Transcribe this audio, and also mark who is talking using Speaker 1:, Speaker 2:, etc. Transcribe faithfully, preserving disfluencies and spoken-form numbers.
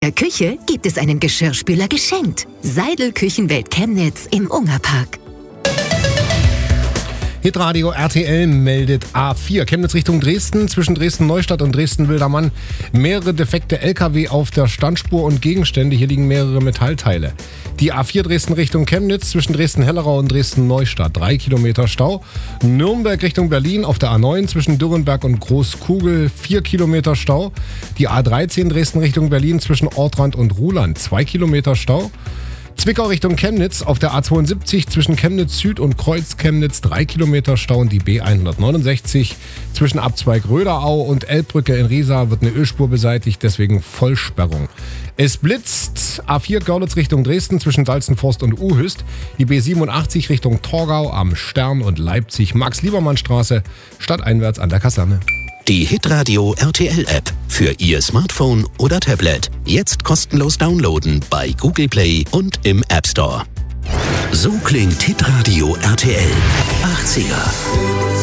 Speaker 1: der Küche gibt es einen Geschirrspüler geschenkt. Seidel Küchenwelt Chemnitz im Ungerpark.
Speaker 2: Hitradio R T L meldet A vier, Chemnitz Richtung Dresden, zwischen Dresden-Neustadt und Dresden-Wildermann. Mehrere defekte L K W auf der Standspur und Gegenstände, hier liegen mehrere Metallteile. Die A vier Dresden Richtung Chemnitz, zwischen Dresden-Hellerau und Dresden-Neustadt, drei Kilometer Stau. Nürnberg Richtung Berlin auf der A neun, zwischen Dürrenberg und Großkugel, vier Kilometer Stau. Die A dreizehn Dresden Richtung Berlin, zwischen Ortrand und Ruhland, zwei Kilometer Stau. Zwickau Richtung Chemnitz auf der A zweiundsiebzig zwischen Chemnitz Süd und Kreuz Chemnitz drei Kilometer Stau und die B hundertneunundsechzig zwischen Abzweig Röderau und Elbbrücke in Riesa wird eine Ölspur beseitigt, deswegen Vollsperrung. Es blitzt, A vier Görlitz Richtung Dresden zwischen Salzenforst und Uhüst, die B siebenundachtzig Richtung Torgau am Stern und Leipzig, Max-Liebermann-Straße, stadteinwärts an der Kaserne.
Speaker 3: Die Hitradio R T L-App für Ihr Smartphone oder Tablet. Jetzt kostenlos downloaden bei Google Play und im App Store. So klingt Hitradio R T L. achtziger.